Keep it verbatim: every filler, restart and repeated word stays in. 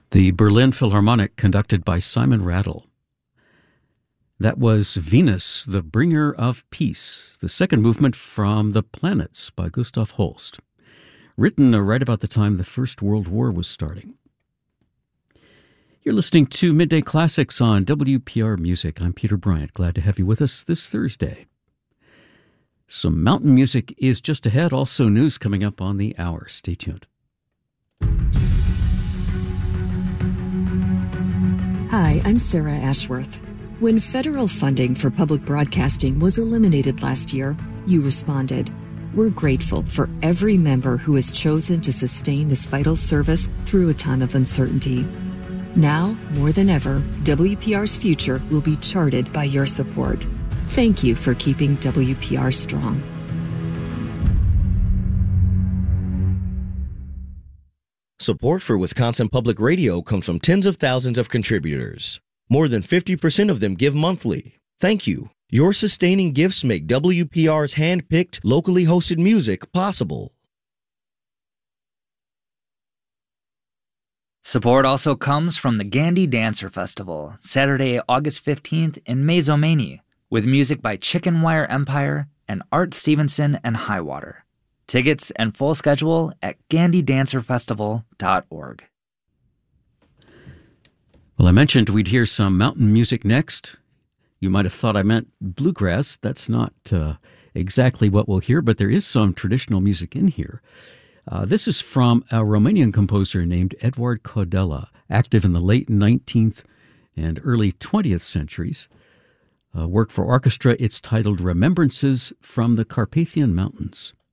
The Berlin Philharmonic, conducted by Simon Rattle. That was Venus, the Bringer of Peace, the second movement from The Planets by Gustav Holst, written right about the time the First World War was starting. You're listening to Midday Classics on W P R Music. I'm Peter Bryant. Glad to have you with us this Thursday. Some mountain music is just ahead. Also news coming up on the hour. Stay tuned. Hi, I'm Sarah Ashworth. When federal funding for public broadcasting was eliminated last year, you responded. We're grateful for every member who has chosen to sustain this vital service through a time of uncertainty. Now, more than ever, W P R's future will be charted by your support. Thank you for keeping W P R strong. Support for Wisconsin Public Radio comes from tens of thousands of contributors. More than fifty percent of them give monthly. Thank you. Your sustaining gifts make W P R's hand-picked, locally hosted music possible. Support also comes from the Gandy Dancer Festival, Saturday, August fifteenth in Maizomanie, with music by Chicken Wire Empire and Art Stevenson and Highwater. Tickets and full schedule at gandy dancer festival dot org. Well, I mentioned we'd hear some mountain music next. You might have thought I meant bluegrass. That's not uh, exactly what we'll hear, but there is some traditional music in here. Uh, this is from a Romanian composer named Eduard Codela, active in the late nineteenth and early twentieth centuries. Uh, work for orchestra, it's titled Remembrances from the Carpathian Mountains.